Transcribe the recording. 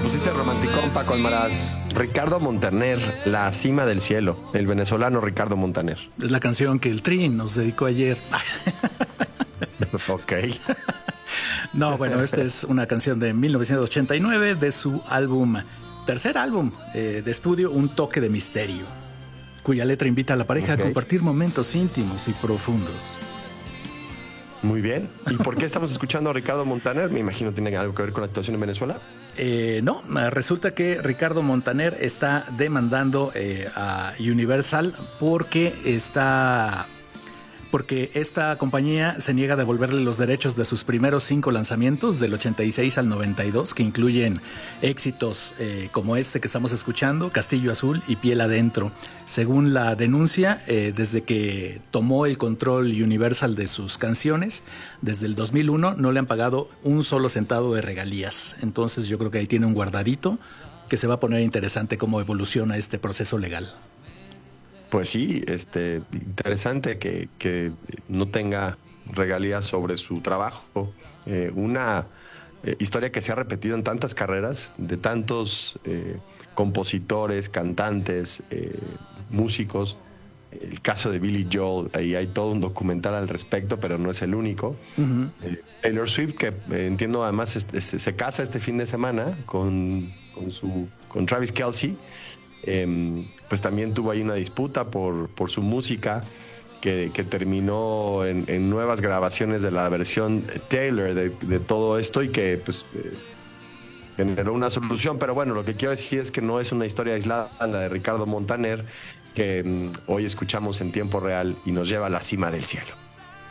pusiste romanticón, Paco Almaraz. Ricardo Montaner, La Cima del Cielo. El venezolano Ricardo Montaner. Es la canción que el Tri nos dedicó ayer. Ok. No, bueno, esta es una canción de 1989 de su tercer álbum de estudio, Un Toque de Misterio, cuya letra invita a la pareja a compartir momentos íntimos y profundos. Muy bien. ¿Y por qué estamos escuchando a Ricardo Montaner? Me imagino tiene algo que ver con la situación en Venezuela. No, resulta que Ricardo Montaner está demandando a Universal porque esta compañía se niega a devolverle los derechos de sus primeros 5 lanzamientos, del 86 al 92, que incluyen éxitos como este que estamos escuchando, Castillo Azul y Piel Adentro. Según la denuncia, desde que tomó el control Universal de sus canciones, desde el 2001 no le han pagado un solo centavo de regalías. Entonces yo creo que ahí tiene un guardadito que se va a poner interesante cómo evoluciona este proceso legal. Pues sí, interesante que no tenga regalías sobre su trabajo. Una historia que se ha repetido en tantas carreras, de tantos compositores, cantantes, músicos. El caso de Billy Joel, ahí hay todo un documental al respecto, pero no es el único. Uh-huh. Taylor Swift, que entiendo además se casa este fin de semana con Travis Kelce. Pues también tuvo ahí una disputa por su música que terminó en nuevas grabaciones de la versión Taylor de todo esto y que pues generó una solución. Pero bueno, lo que quiero decir es que no es una historia aislada la de Ricardo Montaner que hoy escuchamos en tiempo real y nos lleva a la cima del cielo.